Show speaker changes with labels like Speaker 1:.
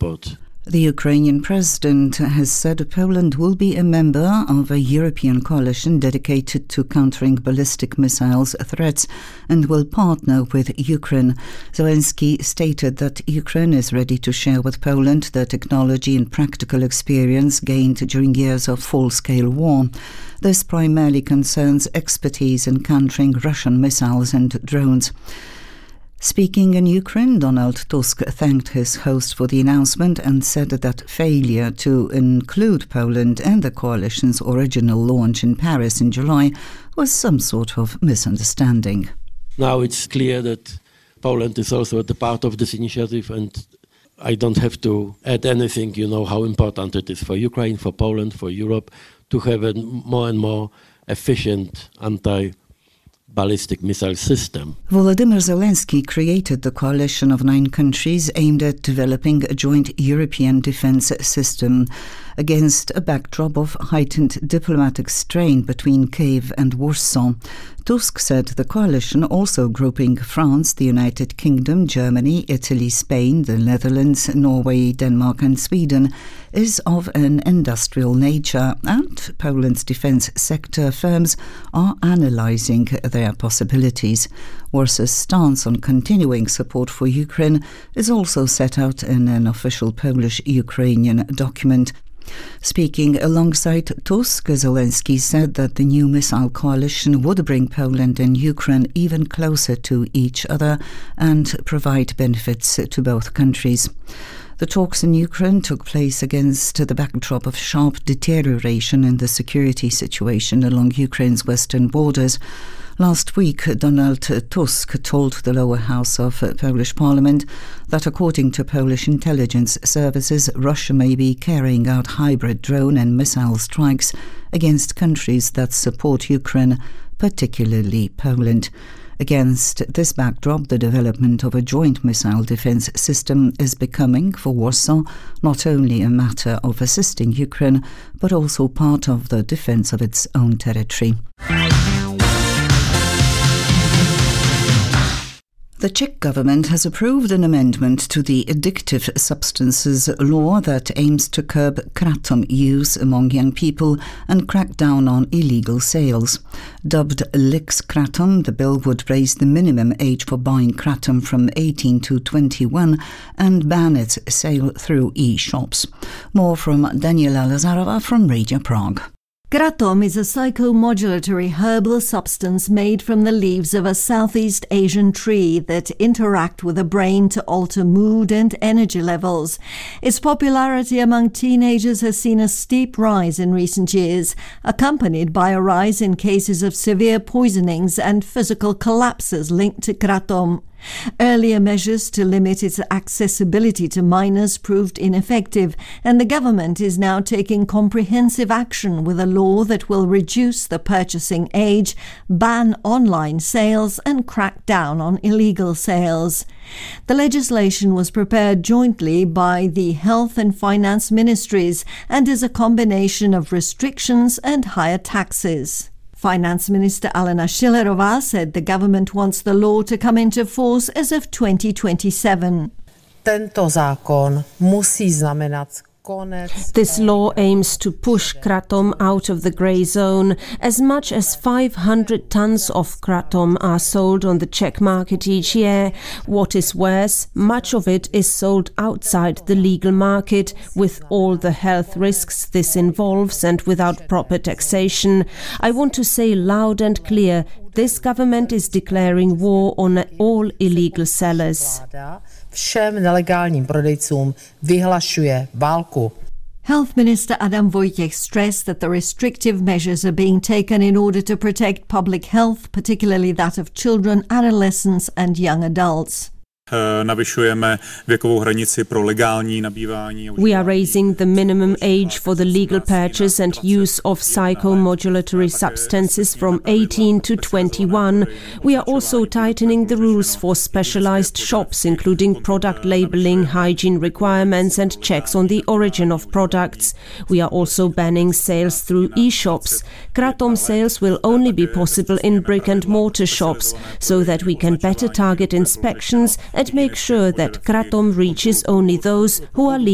Speaker 1: support.
Speaker 2: The Ukrainian president has said Poland will be a member of a European coalition dedicated to countering ballistic missiles threats and will partner with Ukraine. Zelensky stated that Ukraine is ready to share with Poland the technology and practical experience gained during years of full-scale war. This primarily concerns expertise in countering Russian missiles and drones. Speaking in Ukraine, Donald Tusk thanked his host for the announcement and said that failure to include Poland in the coalition's original launch in Paris in July was some sort of misunderstanding.
Speaker 1: Now it's clear that Poland is also at the part of this initiative, and I don't have to add anything. You know how important it is for Ukraine, for Poland, for Europe to have a more and more efficient anti-ballistic missile system.
Speaker 2: Volodymyr Zelensky created the coalition of 9 countries aimed at developing a joint European defence system against a backdrop of heightened diplomatic strain between Kyiv and Warsaw. Tusk said the coalition, also grouping France, the United Kingdom, Germany, Italy, Spain, the Netherlands, Norway, Denmark and Sweden, is of an industrial nature, and Poland's defence sector firms are analysing their possibilities. Warsaw's stance on continuing support for Ukraine is also set out in an official Polish-Ukrainian document. Speaking alongside Tusk, Zelensky said that the new missile coalition would bring Poland and Ukraine even closer to each other and provide benefits to both countries. The talks in Ukraine took place against the backdrop of sharp deterioration in the security situation along Ukraine's western borders. Last week, Donald Tusk told the lower house of Polish Parliament that according to Polish intelligence services, Russia may be carrying out hybrid drone and missile strikes against countries that support Ukraine, particularly Poland. Against this backdrop, the development of a joint missile defence system is becoming, for Warsaw, not only a matter of assisting Ukraine, but also part of the defence of its own territory. The Czech government has approved an amendment to the addictive substances law that aims to curb kratom use among young people and crack down on illegal sales. Dubbed Lex Kratom, the bill would raise the minimum age for buying kratom from 18 to 21 and ban its sale through e-shops. More from Daniela Lazarova from Radio Prague.
Speaker 3: Kratom is a psychomodulatory herbal substance made from the leaves of a Southeast Asian tree that interact with the brain to alter mood and energy levels. Its popularity among teenagers has seen a steep rise in recent years, accompanied by a rise in cases of severe poisonings and physical collapses linked to kratom. Earlier measures to limit its accessibility to minors proved ineffective, and the government is now taking comprehensive action with a law that will reduce the purchasing age, ban online sales, and crack down on illegal sales. The legislation was prepared jointly by the Health and Finance Ministries and is a combination of restrictions and higher taxes. Finance Minister Alena Schillerová said the government wants the law to come into force as of 2027.
Speaker 4: Tento zákon musí znamenat
Speaker 5: This law aims to push kratom out of the grey zone. As much as 500 tons of kratom are sold on the Czech market each year. What is worse, much of it is sold outside the legal market, with all the health risks this involves and without proper taxation. I want to say loud and clear, this government is declaring war on all illegal sellers.
Speaker 4: Všem nelegálním prodejcům vyhlašuje válku.
Speaker 3: Health Minister Adam Vojtěch stressed that the restrictive measures are being taken in order to protect public health, particularly that of children, adolescents and young adults.
Speaker 6: Navyšujeme věkovou hranici pro legální nabývání.
Speaker 5: We are raising the minimum age for the legal purchase and use of psychomodulatory substances from 18 to 21. We are also tightening the rules for specialized shops, including product labeling, hygiene requirements and checks on the origin of products. We are also banning sales through e-shops. Kratom sales will only be possible in brick-and-mortar shops, so that we can better target inspections and make sure that kratom reaches only those who are